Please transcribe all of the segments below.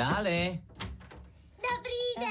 dále? Dobrý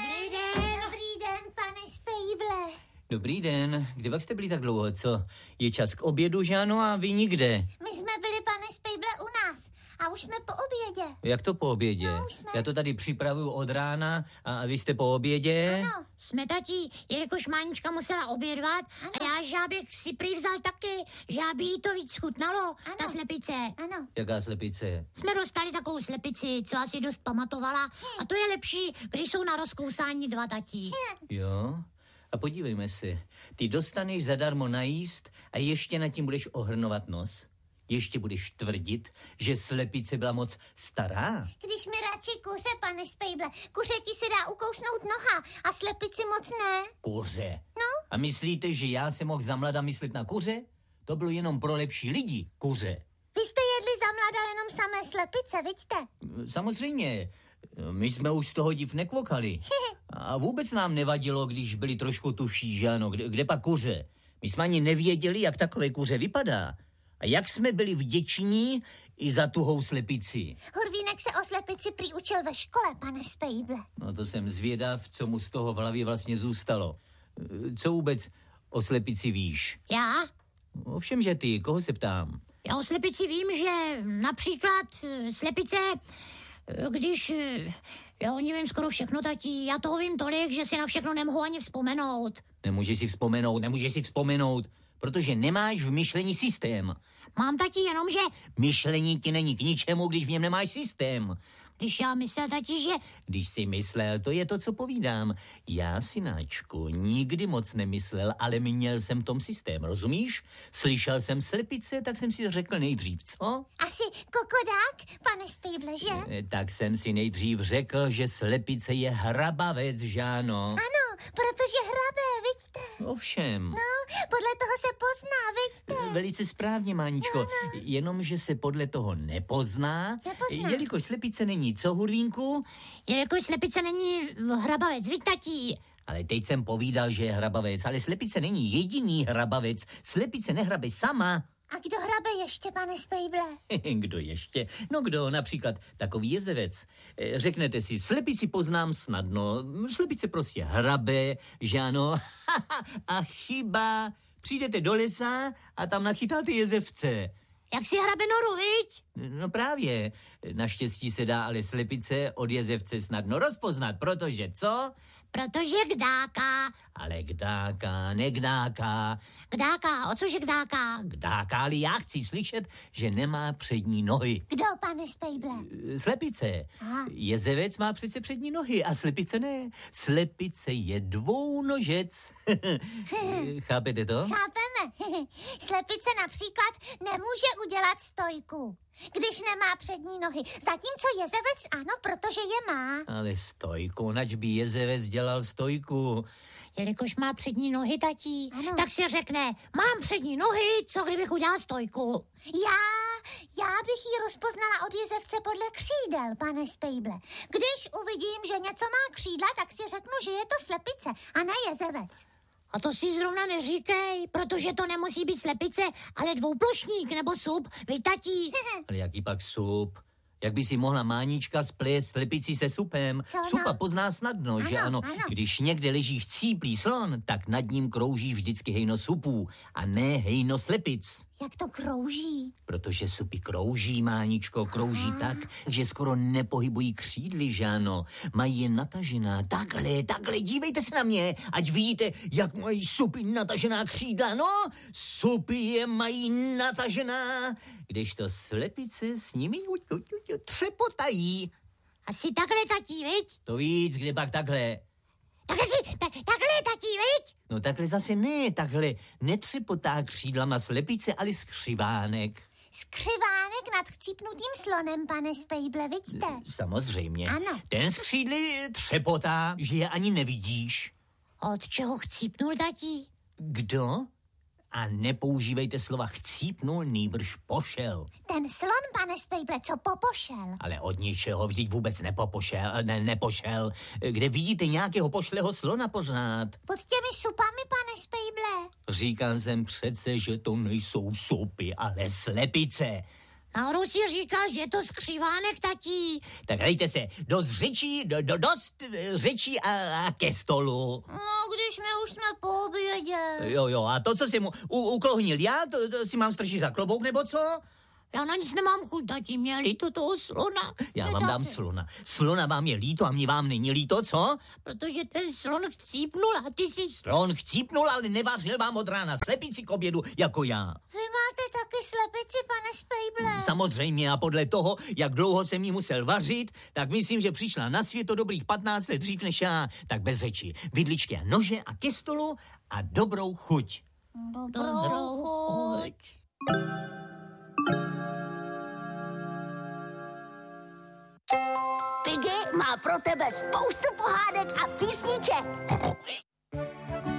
den, pane Spejble. Dobrý den, kde pak jste byli tak dlouho, co? Je čas k obědu, že ano, a vy nikde. My jsme byli, pane Spejble, u nás a už jsme po obědě. Jak to po obědě? No, už jsme. Já to tady připravuju od rána a vy jste po obědě? Ano. Jsme tatí, jelikož Mánička musela obědvat a já, že bych si prý vzal taky, že aby jí to víc chutnalo, ta slepice. Ano. Jaká slepice? Jsme dostali takovou slepici, co asi dost pamatovala a to je lepší, když jsou na rozkousání dva tatí. Jo? A podívejme se, ty dostaneš zadarmo najíst a ještě nad tím budeš ohrnovat nos? Ještě budeš tvrdit, že slepice byla moc stará? Když mi radši kuře, pane Spejble. Kuře ti se dá ukousnout noha a slepici moc ne. Kuře. No? A myslíte, že já se mohl za mlada myslet na kuře? To bylo jenom pro lepší lidi, kuře. Vy jste jedli za mlada jenom samé slepice, vidíte? Samozřejmě, my jsme už z toho div nekvokali. A vůbec nám nevadilo, když byli trošku tuší, že ano, kde pak kuře. My jsme ani nevěděli, jak takové kuře vypadá. A jak jsme byli vděční i za tuhou slepici. Hurvínek se o slepici prý učil ve škole, pane Spejble. No to jsem zvědav, co mu z toho v hlavě vlastně zůstalo. Co vůbec o slepici víš? Já? Ovšem, že ty, koho se ptám? Já o slepici vím, že například slepice, když... Já o ní vím skoro všechno, tatí. Já toho vím tolik, že si na všechno nemohu ani vzpomenout. Nemůžeš si vzpomenout, protože nemáš v myšlení systém. Mám tatí jenom, že... Myšlení ti není k ničemu, když v něm nemáš systém. Když já myslel, tatí, že... Když jsi myslel, to je to, co povídám. Já, synáčku, nikdy moc nemyslel, ale měl jsem v tom systém, rozumíš? Slyšel jsem slepice, tak jsem si řekl nejdřív, co? Asi kokodák, pane Spejble, že? Tak jsem si nejdřív řekl, že slepice je hrabavec, že ano? Ano, protože hrabe, vidíte? Ovšem. No, podle toho se pozná, vidíte? Velice správně, Máničko. Jenomže se podle toho nepozná, jelikož slepice není co, Hurvínku? Jelikož slepice není hrabavec, víš, tatí? Ale teď jsem povídal, že je hrabavec, ale slepice není jediný hrabavec. Slepice nehrabe sama. A kdo hrabe ještě, pane Spejble? Kdo ještě? No kdo, například takový jezevec. Řeknete si, slepici poznám snadno. Slepice prostě hrabe, že ano? A chyba. Přijdete do lesa a tam nachytáte jezevce. Jak si hrabe noru, viď? No právě. Naštěstí se dá ale slepice od jezevce snadno rozpoznat, protože co? Protože kdáka. Ale kdáka, negdáka. Kdáka, o cože kdáka? Kdáka, ale já chci slyšet, že nemá přední nohy. Kdo, pane Spejble? Slepice. Aha. Jezevec má přece přední nohy a slepice ne. Slepice je dvounožec. Chápete to? Chápeme. Slepice například nemůže udělat stojku, když nemá přední nohy. Zatímco jezevec ano, protože je má. Ale stojku, nač by jezevec dělal stojku? Jelikož má přední nohy, tatí, Ano. tak si řekne, mám přední nohy, co kdybych udělal stojku? Já bych ji rozpoznala od jezevce podle křídel, pane Spejble. Když uvidím, že něco má křídla, tak si řeknu, že je to slepice a ne jezevec. A to si zrovna neříkej, protože to nemusí být slepice, ale dvouplošník nebo sup, víš, tatí? Ale jaký pak sup? Jak by si mohla Mánička splést slepici se supem? Co ona? Supa pozná snadno, že ano? Ano. Když někde leží chcíplý slon, tak nad ním krouží vždycky hejno supů a ne hejno slepic. Jak to krouží? Protože supy krouží, Máničko, krouží tak, že skoro nepohybují křídly, že ano? Mají je natažená. Takhle, dívejte se na mě, ať vidíte, jak mají supy natažená křídla. No, supy je mají natažená, kdežto slepice s nimi třepotají. Asi takhle, tatí, viď? To víc, kde pak takhle? Takhle, tatí, viď? No takhle zase ne, takhle netřepotá křídlama slepice, ale skřivánek. Skřivánek nad chcípnutým slonem, pane Spejble, vidíte? Samozřejmě. Ano. Ten z křídly třepotá, že je ani nevidíš. Od čeho chcípnul, tatí? Kdo? A nepoužívejte slova chcípnul, nýbrž pošel. Ten slon, pane Spejble, co popošel? Ale od ničeho vždyť vůbec nepošel. Kde vidíte nějakého pošlého slona pořád? Pod těmi supami, pane Spejble. Říkám jsem přece, že to nejsou supy, ale slepice. Náhodou si říkal, že je to skřívánek, tatí. Tak hlejte se, dost řečí a ke stolu. No, když my už jsme po obědě. Jo, a to, co jsem mu uklohnil já, to si mám strčit za klobouk, nebo co? Já na nic nemám chuť, tatí, mě je líto toho slona. Já vám dám slona. Slona vám je líto a mě vám není líto, co? Protože ten slon chcípnul a ty si... Slon chcípnul, ale nevařil vám od rána slepici k obědu, jako já. Vy máte taky slepici, pane Spejble? Samozřejmě a podle toho, jak dlouho jsem jí musel vařit, tak myslím, že přišla na svět to dobrých 15 let dřív než já. Tak bez řeči. Vidličky a nože a ke stolu a dobrou chuť. Dobrou chuť. Piggy má pro tebe spoustu pohádek a písniček.